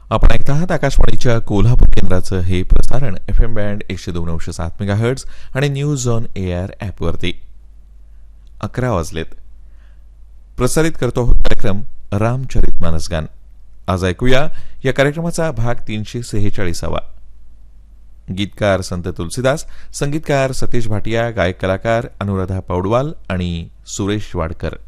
आपण ऐकत आहात आकाशवाणीच्या कोल्हापूर केंद्राचं हे प्रसारण FM बँड 102.7 मेगाहर्ट्झ आणि न्यूज ऑन एआर ॲपवरती. 11 वाजलेत. प्रसारित करतो कार्यक्रम रामचरित मानसगान. आज ऐकूया या कार्यक्रमाचा भाग 346. गीतकार संत तुलसीदास, संगीतकार सतीश भाटिया, गायक कलाकार अनुराधा पौडवाल आणि सुरेश वाडकर.